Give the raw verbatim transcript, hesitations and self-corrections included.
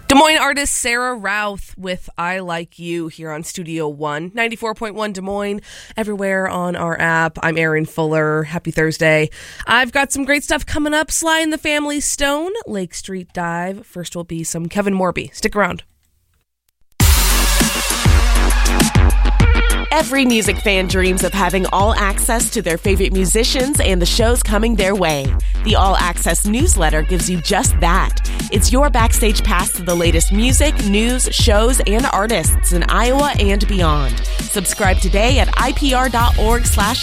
Des Moines artist Sarah Routh with I Like You here on Studio One, ninety-four point one Des Moines, everywhere on our app. I'm Erin Fuller. Happy Thursday. I've got some great stuff coming up. Sly and the Family Stone, Lake Street Dive. First will be some Kevin Morby. Stick around. Every music fan dreams of having all access to their favorite musicians and the shows coming their way. The All Access newsletter gives you just that. It's your backstage pass to the latest music, news, shows, and artists in Iowa and beyond. Subscribe today at I P R dot org slash